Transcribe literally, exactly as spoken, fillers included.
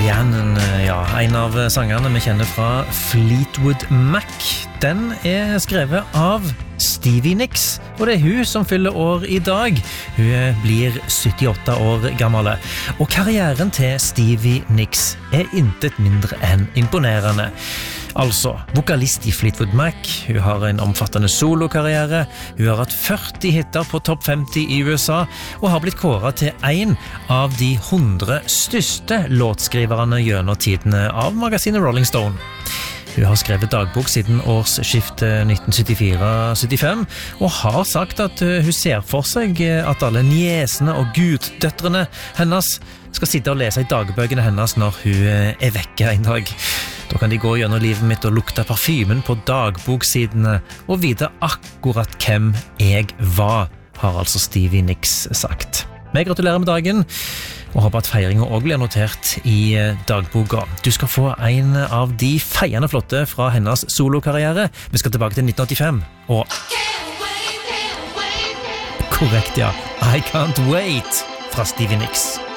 Rhiannon, ja, en av sangerne vi kjenner fra Fleetwood Mac. Den er skrevet av Stevie Nicks, og det er hun som fyller år i dag. Hun blir syttiåtte år gammel, og karrieren til Stevie Nicks er intet mindre enn imponerende. Altså, vokalist i Fleetwood Mac, hun har en omfattende solokarriere, hun har hatt førti hitter på topp femti i U S A, og har blitt kåret til en av de hundre største låtskriverne gjennom tidene av magasinet Rolling Stone. Hun har skrevet dagbok siden årsskiftet nitten syttifire syttifem, og har sagt at hun ser for seg at alle niesene og guddøtrene hennes skal sitte og lese i dagbøkene hennes når hun er vekke en dag. Da kan de gå gjennom livet mitt og lukte parfymen på dagboksidene og vite akkurat hvem jeg var, har altså Stevie Nicks sagt. Vi gratulerer med dagen, og håper at feiringen også blir notert i dagboka. Du skal få en av de feiende flotte fra hennes solokarriere. Vi skal tilbake til nitten åttifem, og korrekt, ja, I Can't Wait fra Stevie Nicks.